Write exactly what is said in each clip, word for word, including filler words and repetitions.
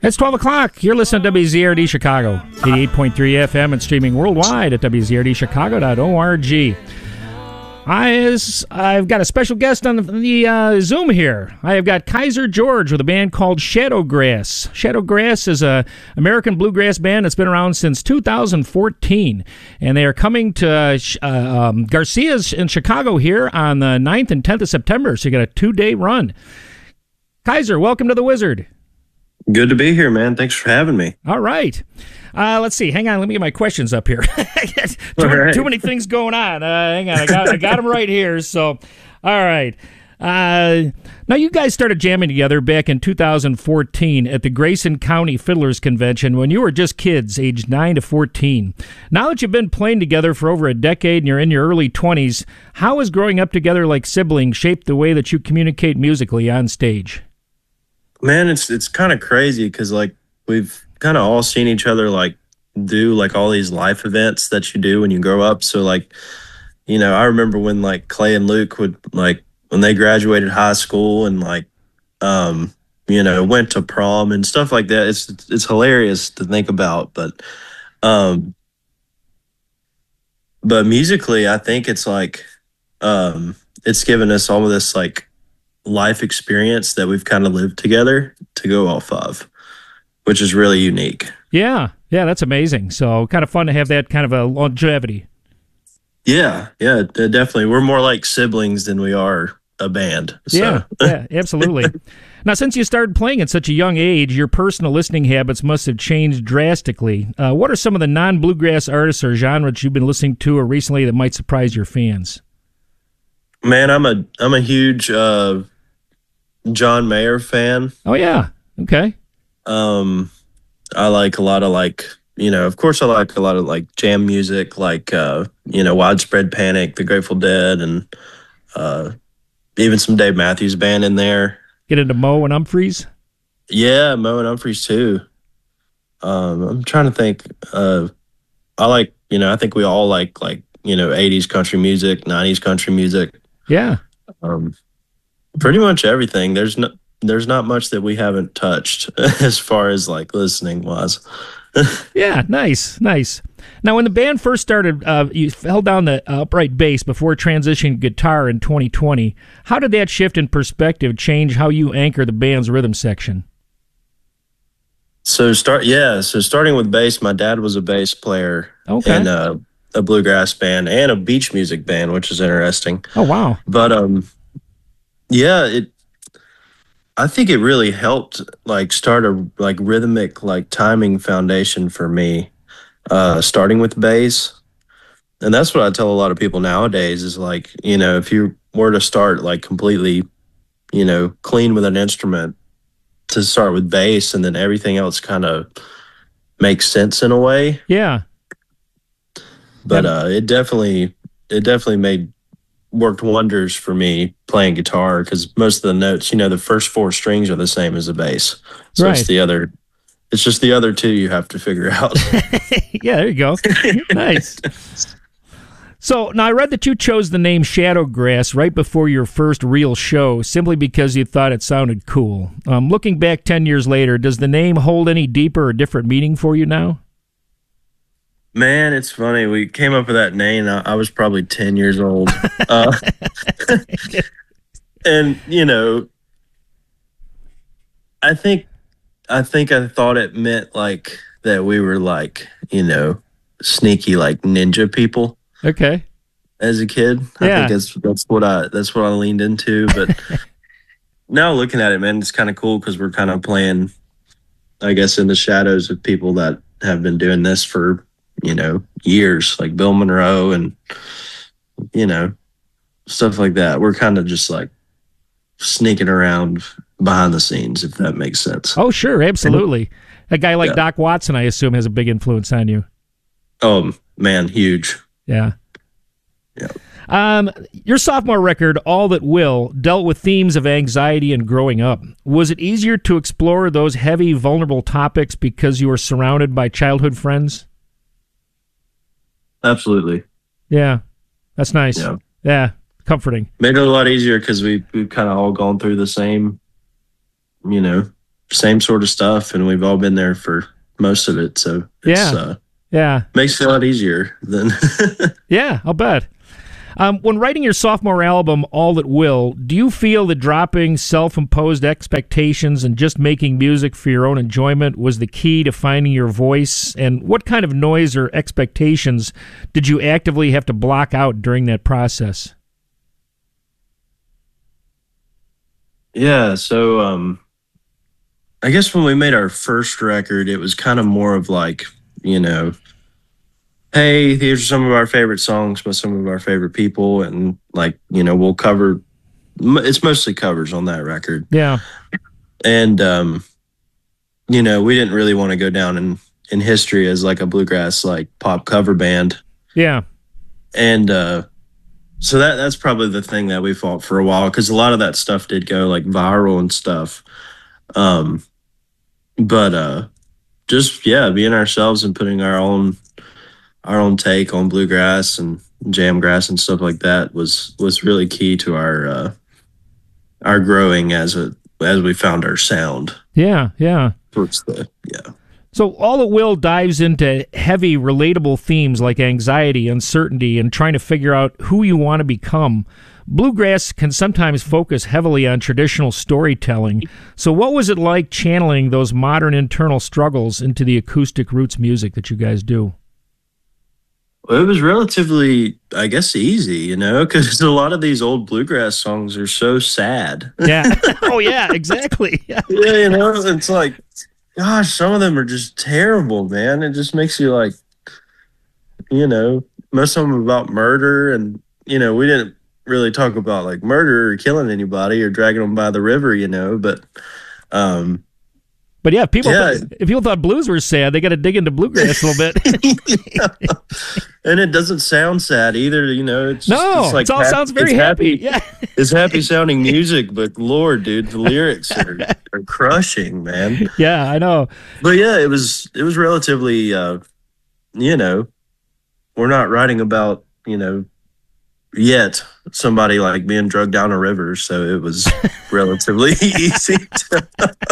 It's twelve o'clock. You're listening to W Z R D Chicago, eighty-eight point three F M and streaming worldwide at W Z R D Chicago dot org. I, I've got a special guest on the, the uh, Zoom here. I have got Kaiser George with a band called Shadowgrass. Shadowgrass is a American bluegrass band that's been around since two thousand fourteen, and they are coming to uh, uh, um, Garcia's in Chicago here on the ninth and tenth of September, so you got a two-day run. Kaiser, welcome to the Wizard. Good to be here, man. Thanks for having me. All right. Uh, let's see. Hang on. Let me get my questions up here. too, right. too many things going on. Uh, hang on. I got, I got them right here. So, all right. Uh, now, you guys started jamming together back in two thousand fourteen at the Grayson County Fiddlers Convention when you were just kids, aged nine to fourteen. Now that you've been playing together for over a decade and you're in your early twenties, how has growing up together like siblings shaped the way that you communicate musically on stage? Man, it's it's kind of crazy because like we've kind of all seen each other like do like all these life events that you do when you grow up. So like, you know, I remember when like Clay and Luke would like when they graduated high school and like, um, you know, went to prom and stuff like that. It's it's hilarious to think about, but, um, but musically, I think it's like, um, it's given us all of this like life experience that we've kind of lived together to go off of, which is really unique. Yeah, yeah, that's amazing. So kind of fun to have that kind of a longevity. Yeah, yeah, definitely. We're more like siblings than we are a band. So. Yeah, yeah, absolutely. Now, since you started playing at such a young age, your personal listening habits must have changed drastically. Uh, what are some of the non-bluegrass artists or genres you've been listening to or recently that might surprise your fans? Man, I'm a I'm a huge uh, John Mayer fan. Oh yeah, okay. Um, I like a lot of like, you know, of course I like a lot of like jam music, like, uh, you know, Widespread Panic, The Grateful Dead, and uh, even some Dave Matthews Band in there. Get into Moe and Humphreys? Yeah, Moe and Humphreys too. Um, I'm trying to think. Uh, I like, you know, I think we all like, like, you know, eighties country music, nineties country music. Yeah. Um, pretty much everything. There's no, there's not much that we haven't touched as far as like listening wise. Yeah, nice, nice. Now, when the band first started, uh, you held down the upright bass before transitioning guitar in twenty twenty. How did that shift in perspective change how you anchor the band's rhythm section? So start, yeah. So starting with bass, my dad was a bass player okay. in a, a bluegrass band and a beach music band, which is interesting. Oh wow! But um, yeah, it. I think it really helped like start a like rhythmic like timing foundation for me, uh, starting with bass. And that's what I tell a lot of people nowadays is like, you know, if you were to start like completely, you know, clean with an instrument, to start with bass and then everything else kind of makes sense in a way. Yeah. But uh, it definitely, it definitely made worked wonders for me playing guitar because most of the notes, you know, the first four strings are the same as the bass. So right. it's the other, it's just the other two you have to figure out. Yeah, there you go. Nice. So now I read that you chose the name Shadowgrass right before your first real show simply because you thought it sounded cool. Um, looking back ten years later, does the name hold any deeper or different meaning for you now? Man, it's funny. We came up with that name. I, I was probably ten years old. Uh, and, you know, I think, I think I thought it meant like that we were like, you know, sneaky, like ninja people. Okay. As a kid. I yeah. think that's, that's what I, that's what I leaned into. But now looking at it, man, it's kind of cool because we're kind of playing, I guess, in the shadows of people that have been doing this for, you know, years, like Bill Monroe and, you know, stuff like that. We're kind of just like sneaking around behind the scenes, if that makes sense. Oh, sure. Absolutely. A guy like yeah. Doc Watson, I assume, has a big influence on you. Oh, man, huge. Yeah. Yeah. Um, your sophomore record, All That Will, dealt with themes of anxiety and growing up. Was it easier to explore those heavy, vulnerable topics because you were surrounded by childhood friends? Absolutely. Yeah, that's nice. Yeah, yeah. Comforting. Made it a lot easier because we, we've kind of all gone through the same, you know, same sort of stuff, and we've all been there for most of it. So it's, yeah, uh, yeah, makes it a lot easier than. yeah, I'll bet. Um, when writing your sophomore album, All That Will, do you feel that dropping self-imposed expectations and just making music for your own enjoyment was the key to finding your voice? And what kind of noise or expectations did you actively have to block out during that process? Yeah, so um, I guess when we made our first record, it was kind of more of like, you know, hey, here's some of our favorite songs by some of our favorite people, and like, you know, we'll cover. It's mostly covers on that record. Yeah, and um, you know, we didn't really want to go down in in history as like a bluegrass like pop cover band. Yeah, and uh, so that that's probably the thing that we fought for a while, because a lot of that stuff did go like viral and stuff. Um, but uh, just yeah, being ourselves and putting our own. our own take on bluegrass and jamgrass and stuff like that was was really key to our uh, our growing as a as we found our sound. Yeah, yeah. The, yeah. So All That Will dives into heavy, relatable themes like anxiety, uncertainty, and trying to figure out who you want to become. Bluegrass can sometimes focus heavily on traditional storytelling. So what was it like channeling those modern internal struggles into the acoustic roots music that you guys do? Well, it was relatively, I guess, easy, you know, because a lot of these old bluegrass songs are so sad. Yeah. Oh, yeah, exactly. Yeah. Yeah, you know, it's like, gosh, some of them are just terrible, man. It just makes you like, you know, most of them about murder. And, you know, we didn't really talk about like murder or killing anybody or dragging them by the river, you know, but, um, But yeah, if people yeah. Thought, if people thought blues were sad, they got to dig into bluegrass a little bit. Yeah. And it doesn't sound sad either, you know. It's no, just, it's like it all happy, sounds very happy. happy. Yeah, it's happy sounding music, but Lord, dude, the lyrics are, are crushing, man. Yeah, I know. But yeah, it was it was relatively, uh, you know, we're not writing about, you know, yet somebody like being drugged down a river, so it was relatively easy to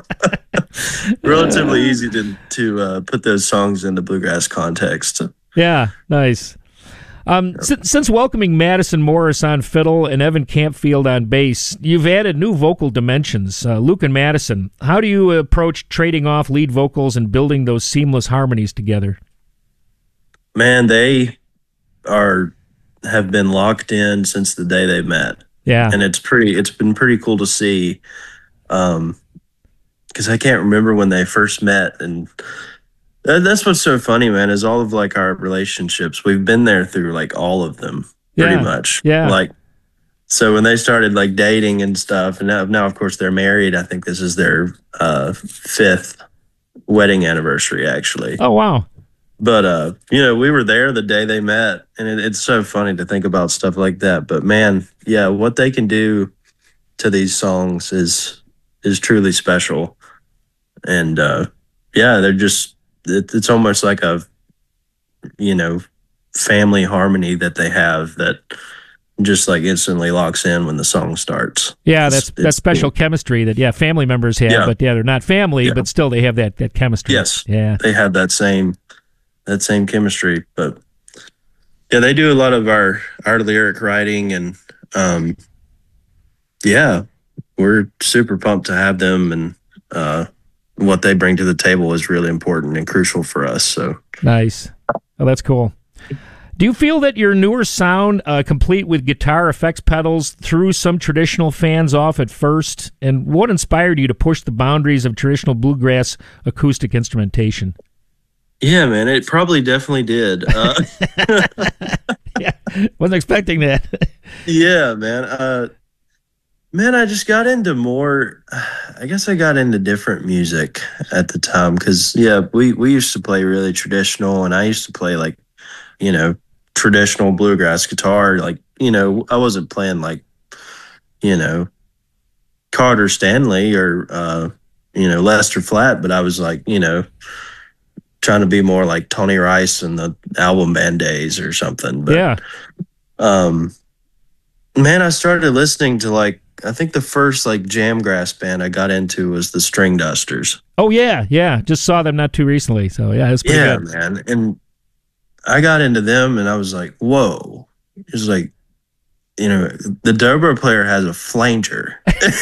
relatively easy to to uh, put those songs into bluegrass context. Yeah, nice. Um, yeah. since, since welcoming Madison Morris on fiddle and Evan Campfield on bass, you've added new vocal dimensions. Uh, Luke and Madison, how do you approach trading off lead vocals and building those seamless harmonies together? Man, they are have been locked in since the day they met. Yeah. And it's pretty, it's been pretty cool to see. Um, cause I can't remember when they first met, and that, that's what's so funny, man, is all of like our relationships, we've been there through like all of them pretty yeah. much. Yeah. Like, so when they started like dating and stuff, and now, now of course they're married. I think this is their, uh, fifth wedding anniversary actually. Oh, wow. But, uh, you know, we were there the day they met, and it, it's so funny to think about stuff like that. But, man, yeah, what they can do to these songs is is truly special. And, uh, yeah, they're just, it, it's almost like a, you know, family harmony that they have that just, like, instantly locks in when the song starts. Yeah, it's, that's it's that special cool. chemistry that, yeah, family members have. Yeah. But, yeah, they're not family, Yeah. but still they have that, that chemistry. Yes. Yeah. They have that same... that same chemistry. But yeah, they do a lot of our our lyric writing, and um yeah, we're super pumped to have them, and uh what they bring to the table is really important and crucial for us. So nice. Oh, that's cool. Do you feel that your newer sound, uh, complete with guitar effects pedals, threw some traditional fans off at first? And what inspired you to push the boundaries of traditional bluegrass acoustic instrumentation? yeah, man, it probably definitely did. Uh, yeah, wasn't expecting that. yeah, man. Uh, man, I just got into more. I guess I got into different music at the time because, yeah, we we used to play really traditional, and I used to play like, you know, traditional bluegrass guitar. Like, you know, I wasn't playing like, you know, Carter Stanley or uh, you know, Lester Flatt, but I was like, you know, trying to be more like Tony Rice in the album band days or something. But, yeah. um, man, I started listening to like I think the first like jamgrass band I got into was the String Dusters. Oh yeah, yeah. Just saw them not too recently. So yeah, it's pretty Yeah, good. man. And I got into them and I was like, whoa. It was like, you know, the dobro player has a flanger.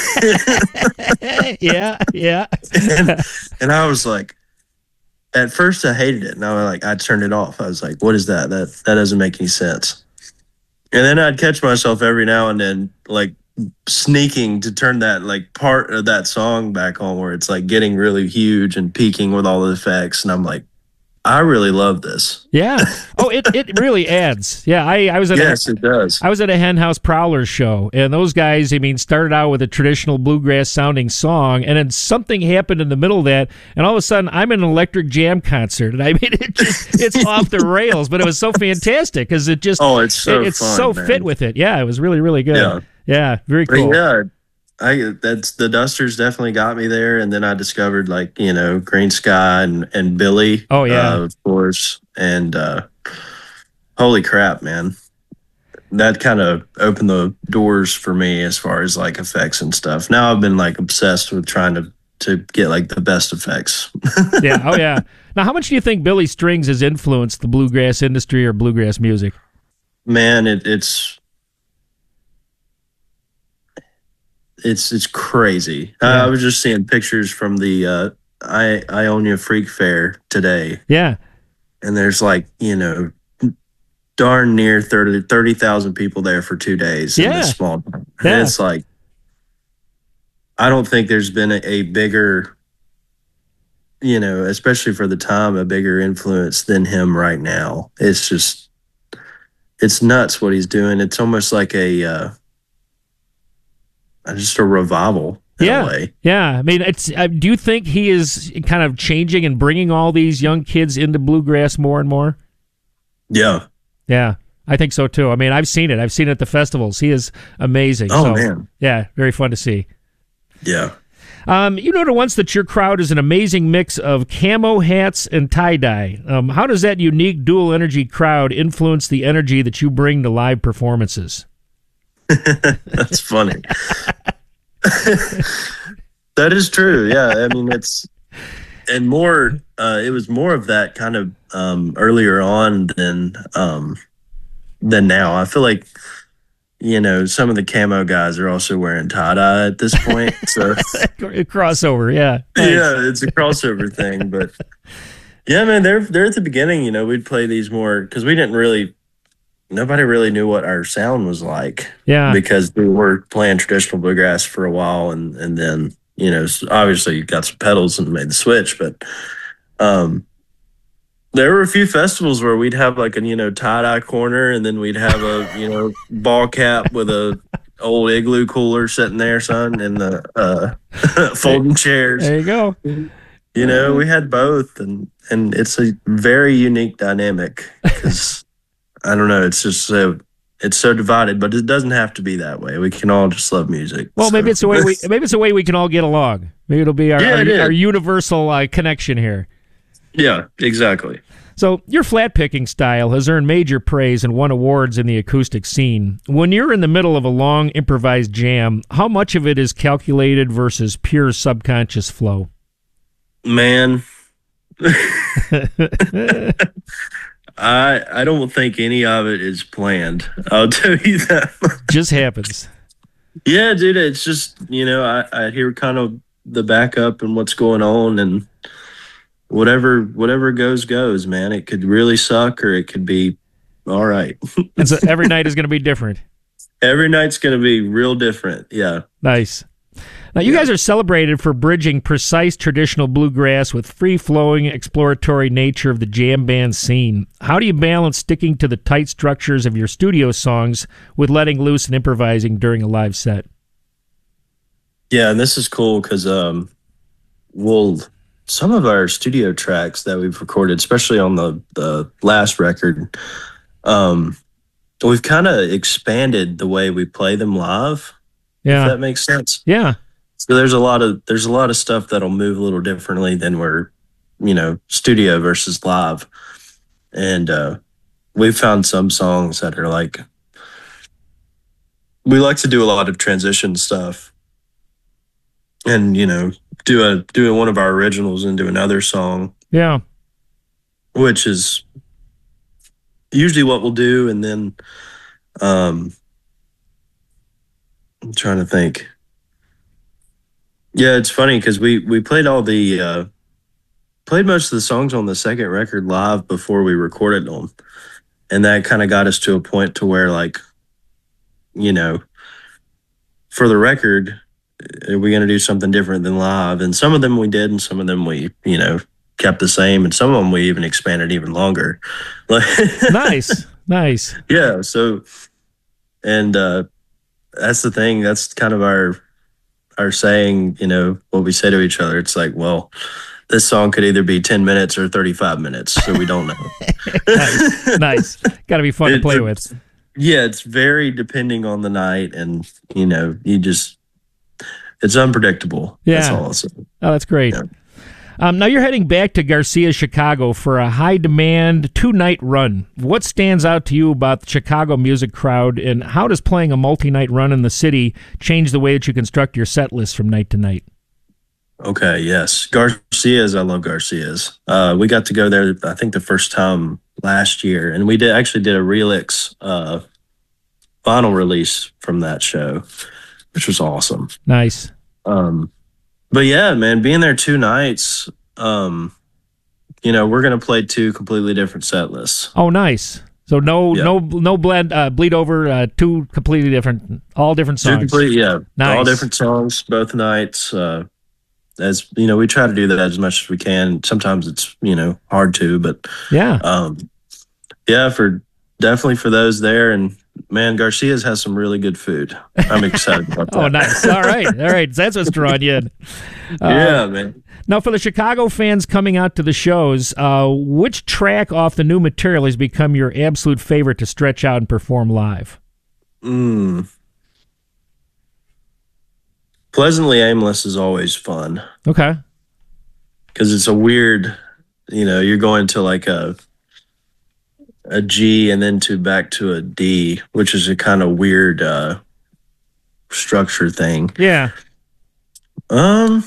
yeah, yeah. and, and I was like, at first I hated it. And I was like, I turned it off. I was like, what is that? That that doesn't make any sense. And then I'd catch myself every now and then, like sneaking to turn that like part of that song back on where it's like getting really huge and peaking with all the effects. And I'm like, I really love this. Yeah. Oh, it, it really adds. Yeah, I, I was at yes, a, it does. I was at a Hen House Prowlers show, and those guys, I mean, started out with a traditional bluegrass sounding song, and then something happened in the middle of that, and all of a sudden I'm in an electric jam concert, and I mean, it just it's off the rails, but it was so fantastic because it just oh, it's so it, it's fun, so man. fit with it. Yeah, it was really really good. Yeah, yeah very cool. But yeah. I that's the Dusters definitely got me there, and then I discovered like you know Green Sky and and Billy. Oh yeah, uh, of course, and uh, holy crap, man, that kind of opened the doors for me as far as like effects and stuff. Now I've been like obsessed with trying to to get like the best effects. yeah, oh yeah. Now, how much do you think Billy Strings has influenced the bluegrass industry or bluegrass music? Man, it, it's. It's it's crazy. Yeah. Uh, I was just seeing pictures from the uh, I Ionia Freak Fair today. Yeah, and there's like you know, darn near thirty thousand people there for two days yeah. in this small town. Yeah. And it's like I don't think there's been a, a bigger, you know, especially for the time, a bigger influence than him right now. It's just it's nuts what he's doing. It's almost like a. Uh, just a revival in yeah, a way. Yeah. I mean, it's. Uh, do you think he is kind of changing and bringing all these young kids into bluegrass more and more? Yeah. Yeah, I think so too. I mean, I've seen it. I've seen it at the festivals. He is amazing. Oh, so, man. Yeah, very fun to see. Yeah. Um, you noted once that your crowd is an amazing mix of camo hats and tie-dye. Um, how does that unique dual energy crowd influence the energy that you bring to live performances? That's funny. That is true. Yeah. I mean, it's, and more, uh, it was more of that kind of, um, earlier on than, um, than now. I feel like, you know, some of the camo guys are also wearing tie-dye at this point. So crossover. Yeah. Nice. Yeah. It's a crossover thing, but yeah, man, they're, they're at the beginning, you know, we'd play these more cause we didn't really, nobody really knew what our sound was like. Yeah. Because we were playing traditional bluegrass for a while, and and then you know obviously you got some pedals and made the switch. But um, there were a few festivals where we'd have like a you know tie dye corner, and then we'd have a you know ball cap with a old igloo cooler sitting there, son, and the uh, folding chairs. There you go. You know, we had both, and and it's a very unique dynamic because. I don't know. It's just so it's so divided, but it doesn't have to be that way. We can all just love music. Well, so. maybe it's a way we maybe it's a way we can all get along. Maybe it'll be our yeah, our, our universal uh, connection here. Yeah, exactly. So your flat picking style has earned major praise and won awards in the acoustic scene. When you're in the middle of a long improvised jam, how much of it is calculated versus pure subconscious flow? Man. I I don't think any of it is planned. I'll tell you that. Just happens. Yeah, dude. It's just, you know, I, I hear kind of the backup and what's going on, and whatever whatever goes, goes, man. It could really suck or it could be all right. And so every night is going to be different. Every night's going to be real different. Yeah. Nice. Now, you yeah. guys are celebrated for bridging precise traditional bluegrass with free-flowing, exploratory nature of the jam band scene. How do you balance sticking to the tight structures of your studio songs with letting loose and improvising during a live set? Yeah, and this is cool because um, we'll some of our studio tracks that we've recorded, especially on the, the last record, um, we've kind of expanded the way we play them live. Yeah, if that makes sense. Yeah. So there's a lot of there's a lot of stuff that'll move a little differently than we're, you know, studio versus live. And uh, we've found some songs that are like we like to do a lot of transition stuff, and you know, do a do one of our originals into another song. Yeah, which is usually what we'll do, and then um, I'm trying to think. Yeah, it's funny because we we played all the uh, played most of the songs on the second record live before we recorded them, and that kind of got us to a point to where, like, you know, for the record, are we going to do something different than live? And some of them we did, and some of them we, you know, kept the same, and some of them we even expanded even longer. Nice, nice. Yeah. So, and uh, that's the thing. That's kind of our our saying. You know, what we say to each other. It's like, well, this song could either be ten minutes or thirty-five minutes, so we don't know. Nice, nice. Got to be fun It- to play it- with. Yeah, it's very depending on the night, and you know, you just it's unpredictable. That's Yeah. all I'll say. Oh, that's great. Yeah. Um, now you're heading back to Garcia, Chicago for a high-demand two-night run. What stands out to you about the Chicago music crowd, and how does playing a multi-night run in the city change the way that you construct your set list from night to night? Okay, yes. Garcia's, I love Garcia's. Uh, we got to go there, I think, the first time last year, and we did actually did a Relix uh, vinyl release from that show, which was awesome. Nice. Um, but yeah, man, being there two nights, um, you know, we're gonna play two completely different set lists. Oh, nice. So no, Yeah. no, no blend, uh, bleed over. Uh, two completely different, all different Two songs. complete, yeah, Nice. all different songs, both nights. Uh, as you know, we try to do that as much as we can. Sometimes it's, you know, hard to, but Yeah. um, yeah, for definitely for those there. And man, Garcia's has some really good food. I'm excited about that. Oh, nice. All right, all right. That's what's drawing you in. Uh, Yeah, man. Now, for the Chicago fans coming out to the shows, uh, which track off the new material has become your absolute favorite to stretch out and perform live? Mm. Pleasantly Aimless is always fun Okay. because it's a weird, you know, you're going to like a a G and then to back to a D, which is a kind of weird uh, structure thing. Yeah. Um,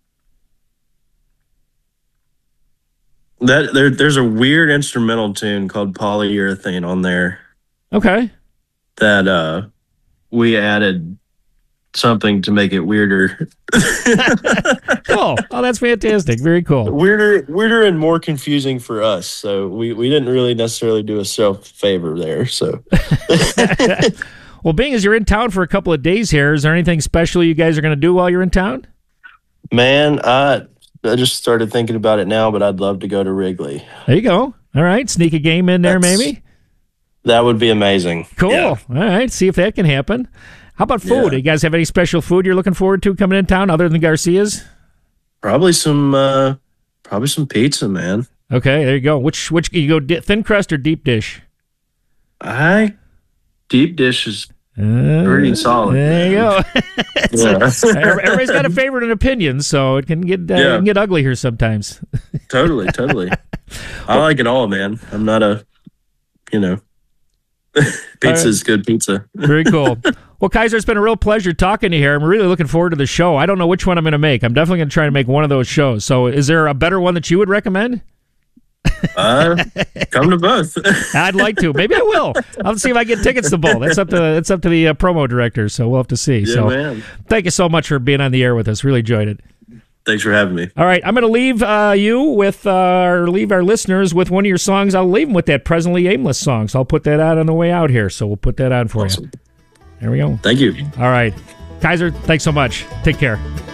that there there's a weird instrumental tune called Polyurethane on there Okay. that uh we added something to make it weirder. Cool. Oh, that's fantastic. Very cool. weirder weirder and more confusing for us. So we we didn't really necessarily do a self favor there. So Well, being as you're in town for a couple of days here, is there anything special you guys are going to do while you're in town? man, I I just started thinking about it now, but I'd love to go to Wrigley. There you go. All right. Sneak a game in there, That's- maybe? That would be amazing. Cool. Yeah. All right. See if that can happen. How about food? Yeah. You guys have any special food you're looking forward to coming in town other than Garcia's? Probably some uh probably some pizza, man. Okay, there you go. Which which you go di- thin crust or deep dish? I deep dish is Uh, pretty solid. There you man. go. Yeah. Everybody's got a favorite and opinion, so it can get uh, Yeah. it can get ugly here sometimes. Totally, totally. I like it all, man. I'm not a, you know, pizza's good pizza. Very cool. Well, Kaiser, it's been a real pleasure talking to you here. I'm really looking forward to the show. I don't know which one I'm going to make. I'm definitely going to try to make one of those shows. So is there a better one that you would recommend? Uh, come to both. I'd like to. Maybe I will. I'll see if I get tickets to both. That's up to that's up to the uh, promo director, so we'll have to see. Yeah, so man. thank you so much for being on the air with us. Really enjoyed it. Thanks for having me. All right, I'm going to leave uh, you with, uh, or leave our listeners with one of your songs. I'll leave them with that Presently Aimless song, so I'll put that out on the way out here. So we'll put that on for Awesome. you. There we go. Thank you. All right. Kaiser, thanks so much. Take care.